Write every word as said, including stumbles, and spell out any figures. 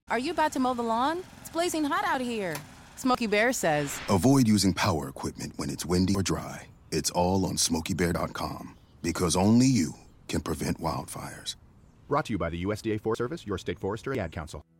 Are you about to mow the lawn? It's blazing hot out here. Smokey Bear says, avoid using power equipment when it's windy or dry. It's all on smokey bear dot com, because only you can prevent wildfires. Brought to you by the U S D A Forest Service, your state forester, and Ad Council.